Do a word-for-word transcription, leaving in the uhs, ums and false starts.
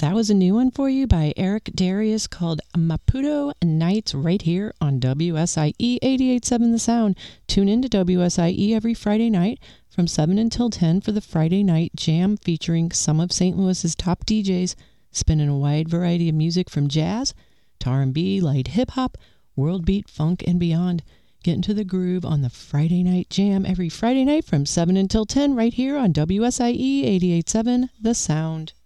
That was a new one for you by Eric Darius called Maputo Nights right here on W S I E eighty-eight point seven The Sound. Tune in to W S I E every Friday night from seven until ten for the Friday Night Jam featuring some of Saint Louis's top D Js, spinning a wide variety of music from jazz to R and B, light hip-hop, world beat, funk, and beyond. Get into the groove on the Friday Night Jam every Friday night from seven until ten right here on W S I E eighty-eight point seven The Sound.